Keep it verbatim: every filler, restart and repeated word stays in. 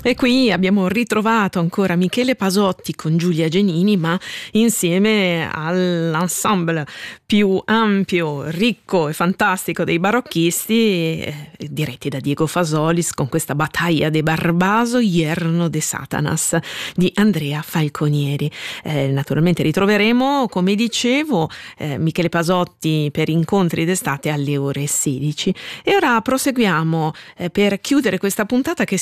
E qui abbiamo ritrovato ancora Michele Pasotti con Giulia Genini, ma insieme all'ensemble più ampio, ricco e fantastico dei barocchisti, eh, diretti da Diego Fasolis, con questa Battaglia de Barbaso, Yerno de Satanas di Andrea Falconieri. Eh, naturalmente ritroveremo, come dicevo, eh, Michele Pasotti per incontri d'estate alle ore sedici. E ora proseguiamo eh, per chiudere questa puntata che